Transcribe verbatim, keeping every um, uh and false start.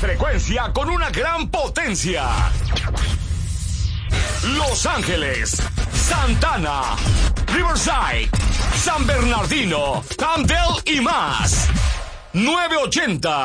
frecuencia con una gran potencia. Los Ángeles, Santana, Riverside, San Bernardino, Camden y más. nueve ochenta